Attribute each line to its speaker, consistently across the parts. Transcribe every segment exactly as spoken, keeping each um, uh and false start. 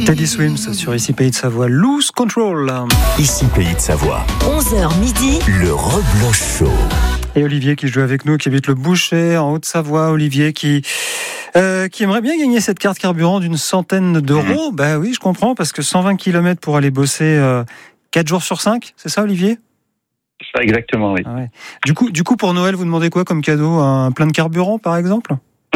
Speaker 1: Teddy Swims sur Ici Pays de Savoie, Lose Control.
Speaker 2: Ici Pays de Savoie.
Speaker 3: onze heures midi.
Speaker 2: Le rebloche chaud.
Speaker 1: Et Olivier qui joue avec nous, qui habite le Boucher en Haute-Savoie. Olivier qui, euh, qui aimerait bien gagner cette carte carburant d'une centaine d'euros. Mmh. Bah oui, je comprends, parce que cent vingt kilomètres pour aller bosser euh, quatre jours sur cinq, c'est ça Olivier ?
Speaker 4: Ça, exactement, oui.
Speaker 1: Ah ouais. Du coup, du coup, pour Noël, vous demandez quoi comme cadeau ? Un plein de carburant, par exemple ?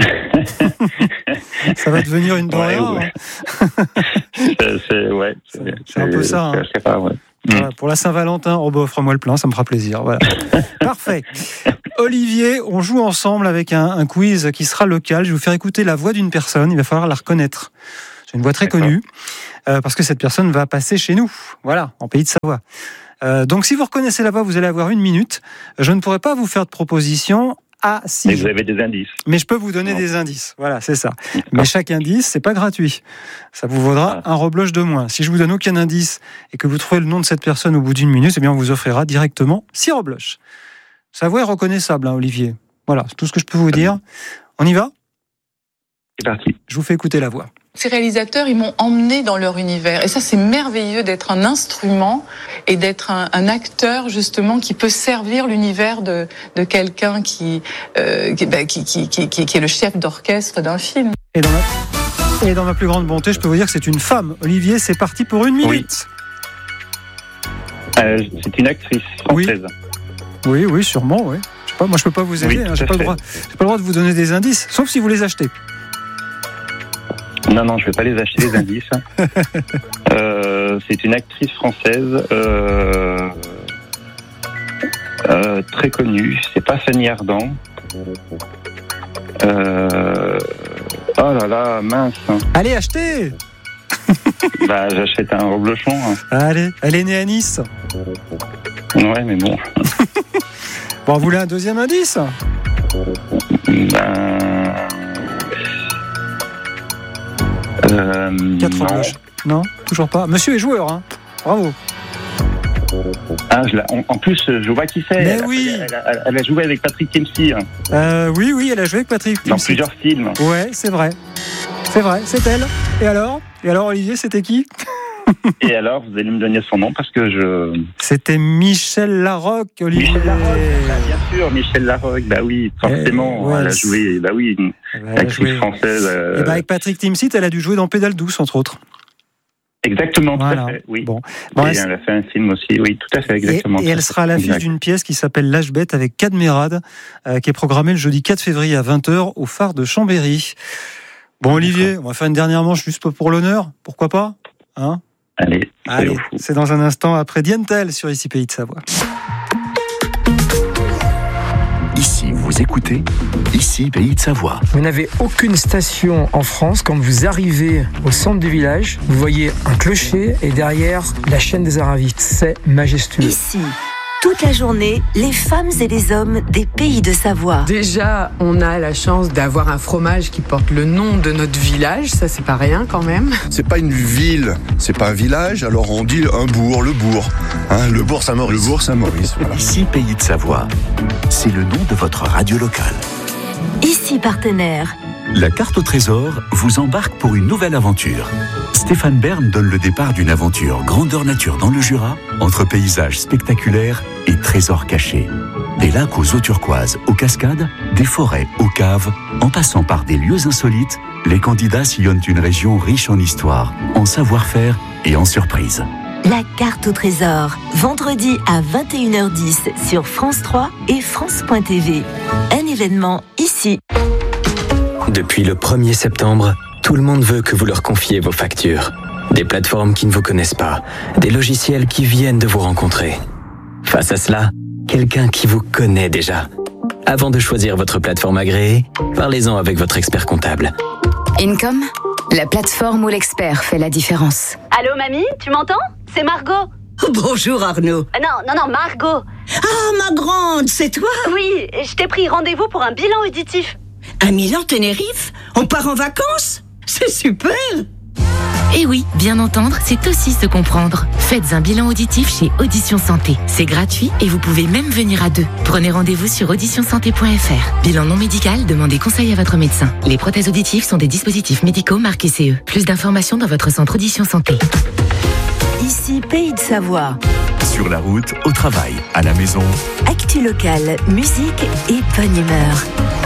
Speaker 1: Ça va devenir une denrée rare.
Speaker 4: Ouais, ouais. Hein. c'est, c'est, ouais, c'est,
Speaker 1: c'est, c'est un peu ça. Hein.
Speaker 4: Je sais pas, ouais.
Speaker 1: Voilà, pour la Saint-Valentin, oh bah, offre-moi le plein, ça me fera plaisir. Voilà. Parfait. Olivier, on joue ensemble avec un, un quiz qui sera local. Je vais vous faire écouter la voix d'une personne. Il va falloir la reconnaître. C'est une voix très D'accord. connue, euh, parce que cette personne va passer chez nous. Voilà, en Pays de Savoie. Euh, donc, si vous reconnaissez la voix, vous allez avoir une minute. Je ne pourrai pas vous faire de proposition. Ah, si.
Speaker 4: Mais vous avez des indices.
Speaker 1: Mais je peux vous donner non. des indices. Voilà, c'est ça. Mais chaque indice, c'est pas gratuit. Ça vous vaudra ah. un rebloche de moins. Si je vous donne aucun indice et que vous trouvez le nom de cette personne au bout d'une minute, eh bien, on vous offrira directement six rebloches. Sa voix est reconnaissable, hein, Olivier. Voilà, c'est tout ce que je peux vous dire. On y va ?
Speaker 4: C'est parti.
Speaker 1: Je vous fais écouter la voix.
Speaker 5: Ces réalisateurs, ils m'ont emmené dans leur univers. Et ça, c'est merveilleux d'être un instrument et d'être un, un acteur, justement, qui peut servir l'univers de, de quelqu'un qui, euh, qui, bah, qui, qui, qui, qui est le chef d'orchestre d'un film.
Speaker 1: Et dans, ma, et dans ma plus grande bonté, je peux vous dire que c'est une femme. Olivier, c'est parti pour une minute.
Speaker 4: Oui. Euh, c'est une actrice française.
Speaker 1: Oui, oui, oui sûrement, oui. Je sais pas, moi, je peux pas vous aider.
Speaker 4: Oui,
Speaker 1: hein, j'ai, pas le droit, j'ai pas le droit de vous donner des indices, sauf si vous les achetez.
Speaker 4: Non, non, je ne vais pas les acheter, les indices. euh, c'est une actrice française euh, euh, très connue. C'est pas Fanny Ardant. Euh, oh là là, mince.
Speaker 1: Allez, achetez.
Speaker 4: Bah, j'achète un reblochon. Hein.
Speaker 1: Allez, elle est née à Nice.
Speaker 4: Ouais, mais bon.
Speaker 1: Bon, vous voulez un deuxième indice ?
Speaker 4: Ben... Euh,
Speaker 1: Quatre rebloches. Non, toujours pas. Monsieur est joueur, hein. Bravo.
Speaker 4: Ah, je la, en, en plus, je vois qui c'est.
Speaker 1: Mais
Speaker 4: elle,
Speaker 1: oui.
Speaker 4: Elle, elle, elle, elle a joué avec Patrick Dempsey. Hein.
Speaker 1: Euh, oui, oui, elle a joué avec Patrick Dempsey.
Speaker 4: Dans plusieurs films.
Speaker 1: Ouais, c'est vrai. C'est vrai, c'est elle. Et alors ? Et alors, Olivier, c'était qui ?
Speaker 4: Et alors, vous allez me donner son nom parce que je...
Speaker 1: C'était Michel Larocque, Olivier.
Speaker 4: Michel Larocque, bah, bien sûr, Michel Larocque, bah oui, forcément,
Speaker 1: ouais,
Speaker 4: elle a joué, bah oui, une actrice française. Euh...
Speaker 1: Et bah avec Patrick Dempsey, elle a dû jouer dans Pédale douce, entre autres.
Speaker 4: Exactement,
Speaker 1: voilà.
Speaker 4: Tout à fait, oui.
Speaker 1: Bon. Bon,
Speaker 4: et elle a fait un film aussi, oui, tout à fait, exactement.
Speaker 1: Et, et elle sera à l'affiche exact. d'une pièce qui s'appelle L'Âge bête avec Cadmerade, euh, qui est programmée le jeudi quatre février à vingt heures au phare de Chambéry. Bon, Olivier, on va faire une dernière manche juste pour l'honneur, pourquoi pas, hein ?
Speaker 4: Allez,
Speaker 1: Allez, c'est dans un instant après Dientel sur Ici Pays de Savoie.
Speaker 2: Ici, vous écoutez Ici Pays de Savoie.
Speaker 6: Vous n'avez aucune station en France. Quand vous arrivez au centre du village, vous voyez un clocher et derrière la chaîne des Aravites. C'est majestueux.
Speaker 3: Ici, toute la journée, les femmes et les hommes des Pays de Savoie.
Speaker 7: Déjà, on a la chance d'avoir un fromage qui porte le nom de notre village, ça c'est pas rien quand même.
Speaker 8: C'est pas une ville, c'est pas un village, alors on dit un bourg, le bourg. Hein, le bourg Saint-Maurice. Le bourg Saint-Maurice, voilà.
Speaker 2: Ici, Pays de Savoie, c'est le nom de votre radio locale.
Speaker 3: Ici, partenaire.
Speaker 2: La carte au trésor vous embarque pour une nouvelle aventure. Stéphane Bern donne le départ d'une aventure grandeur nature dans le Jura, entre paysages spectaculaires et trésors cachés. Des lacs aux eaux turquoises, aux cascades, des forêts aux caves, en passant par des lieux insolites, les candidats sillonnent une région riche en histoire, en savoir-faire et en surprises.
Speaker 3: La carte au trésor, vendredi à vingt et une heures dix sur France trois et France point T V. Un événement ici.
Speaker 9: Depuis le premier septembre, tout le monde veut que vous leur confiez vos factures. Des plateformes qui ne vous connaissent pas, des logiciels qui viennent de vous rencontrer. Face à cela, quelqu'un qui vous connaît déjà. Avant de choisir votre plateforme agréée, parlez-en avec votre expert comptable.
Speaker 10: Income, la plateforme où l'expert fait la différence.
Speaker 11: Allô mamie, tu m'entends ? C'est Margot.
Speaker 12: Bonjour Arnaud.
Speaker 11: Euh, non, non, non, Margot.
Speaker 12: Ah, ma grande, c'est toi ?
Speaker 11: Oui, je t'ai pris rendez-vous pour un bilan auditif.
Speaker 12: À Milan, Tenerife ? On part en vacances ? C'est super !
Speaker 13: Et oui, bien entendre, c'est aussi se comprendre. Faites un bilan auditif chez Audition Santé. C'est gratuit et vous pouvez même venir à deux. Prenez rendez-vous sur audition santé point f r. Bilan non médical, demandez conseil à votre médecin. Les prothèses auditives sont des dispositifs médicaux marqués C E. Plus d'informations dans votre centre Audition Santé.
Speaker 3: Ici, Pays de Savoie.
Speaker 2: Sur la route, au travail, à la maison.
Speaker 3: Actu locale, musique et bonne humeur.